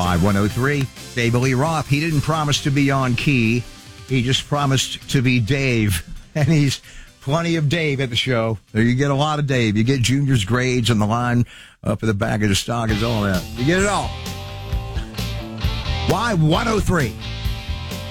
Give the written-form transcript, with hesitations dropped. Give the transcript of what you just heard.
Y103. David Lee Roth, he didn't promise to be on key. He just promised to be Dave. And he's plenty of Dave at the show. You get a lot of Dave. You get Junior's grades on the line up at the back of the stock. It's all that. You get it all. Y103.